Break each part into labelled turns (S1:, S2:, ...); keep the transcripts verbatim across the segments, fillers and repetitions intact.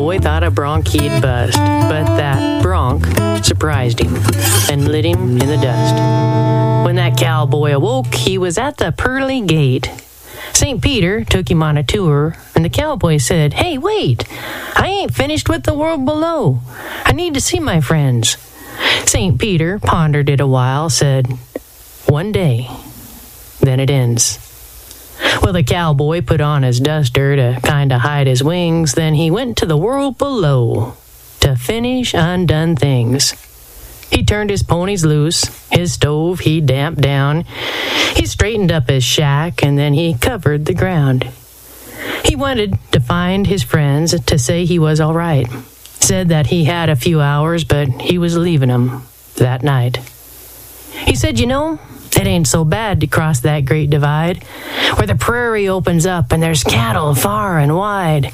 S1: cowboy thought a bronc he'd bust, but that bronc surprised him and lit him in the dust. When that cowboy awoke, he was at the pearly gate. Saint Peter took him on a tour, and the cowboy said, "Hey, wait! I ain't finished with the world below. I need to see my friends." Saint Peter pondered it a while, said, "One day, then it ends." Well, the cowboy put on his duster to kind of hide his wings, then he went to the world below to finish undone things. He turned his ponies loose, his stove he damped down, he straightened up his shack, and then he covered the ground. He wanted to find his friends to say he was all right. Said that he had a few hours, but he was leaving them that night. He said, "You know, it ain't so bad to cross that great divide, where the prairie opens up and there's cattle far and wide.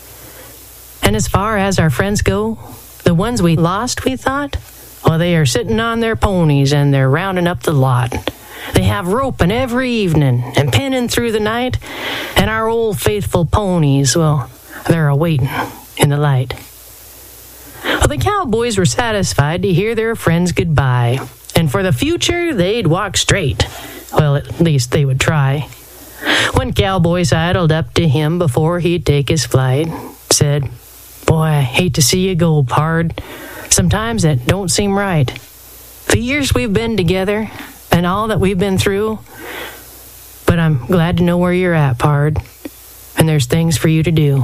S1: And as far as our friends go, the ones we lost, we thought, well, they are sitting on their ponies and they're rounding up the lot. They have roping every evening and pinning through the night, and our old faithful ponies, well, they're a-waiting in the light." Well, the cowboys were satisfied to hear their friends goodbye, and for the future, they'd walk straight. Well, at least they would try. One cowboy sidled up to him before he'd take his flight, said, "Boy, I hate to see you go, pard. Sometimes it don't seem right. The years we've been together and all that we've been through, but I'm glad to know where you're at, pard, and there's things for you to do."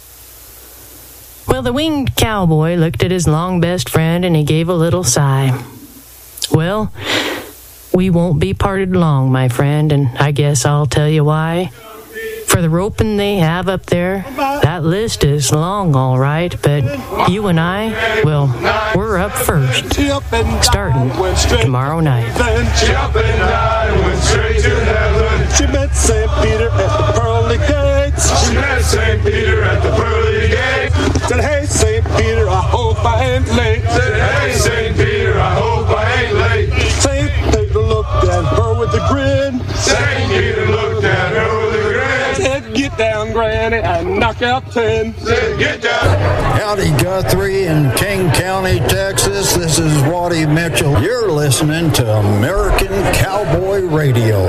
S1: Well, the winged cowboy looked at his long best friend and he gave a little sigh. "Well, we won't be parted long, my friend, and I guess I'll tell you why. For the roping they have up there, that list is long, all right, but you and I, well, we're up first, starting tomorrow night."
S2: She up and died, went straight to heaven. She met Saint Peter at the pearly gates. She met Saint Peter at the pearly gates. Said, "Hey, Saint Peter, I hope I ain't late." Said, "Hey, Saint Peter, I hope I ain't late." Saint Peter looked at her with a grin. Saint Peter looked at her with a grin. Said, "Get down, Granny, and knock out ten." Said, "Get down."
S3: Howdy, Guthrie in King County, Texas. This is Waddy Mitchell. You're listening to American Cowboy Radio.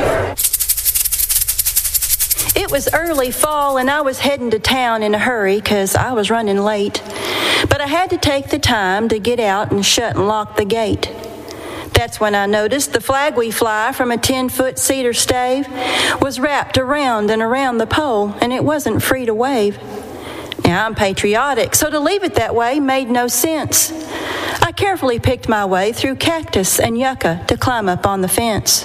S4: It was early fall and I was heading to town in a hurry because I was running late. But I had to take the time to get out and shut and lock the gate. That's when I noticed the flag we fly from a ten-foot cedar stave was wrapped around and around the pole, and it wasn't free to wave. Now, I'm patriotic, so to leave it that way made no sense. I carefully picked my way through cactus and yucca to climb up on the fence.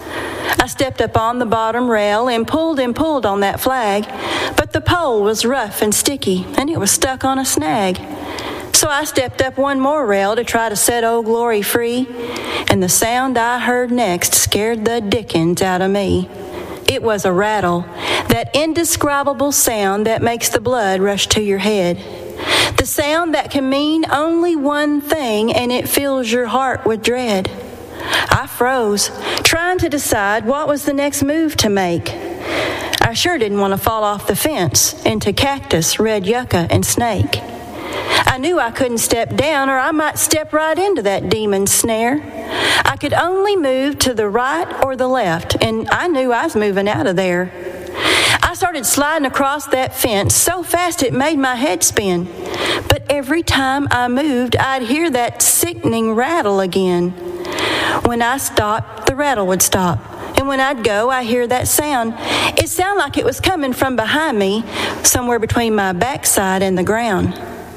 S4: I stepped up on the bottom rail and pulled and pulled on that flag, but the pole was rough and sticky, and it was stuck on a snag. So I stepped up one more rail to try to set Old Glory free, and the sound I heard next scared the dickens out of me. It was a rattle, that indescribable sound that makes the blood rush to your head. The sound that can mean only one thing, and it fills your heart with dread. I froze, trying to decide what was the next move to make. I sure didn't want to fall off the fence into cactus, red yucca, and snake. I knew I couldn't step down or I might step right into that demon's snare. I could only move to the right or the left, and I knew I was moving out of there. I started sliding across that fence so fast it made my head spin. But every time I moved, I'd hear that sickening rattle again. When I stopped, the rattle would stop. And when I'd go, I hear that sound. It sounded like it was coming from behind me, somewhere between my backside and the ground.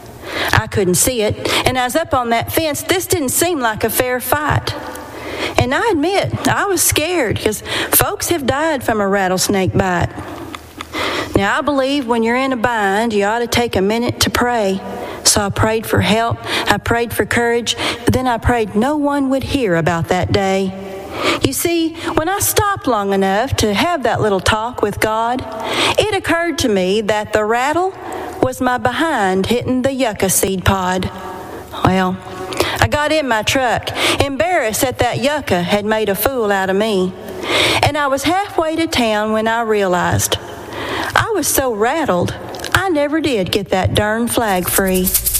S4: I couldn't see it, and I was up on that fence. This didn't seem like a fair fight. And I admit, I was scared, because folks have died from a rattlesnake bite. Now, I believe when you're in a bind, you ought to take a minute to pray. So I prayed for help, I prayed for courage, but then I prayed no one would hear about that day. You see, when I stopped long enough to have that little talk with God, it occurred to me that the rattle was my behind hitting the yucca seed pod. Well, I got in my truck, embarrassed that that yucca had made a fool out of me. And I was halfway to town when I realized I was so rattled, I never did get that darn flag free.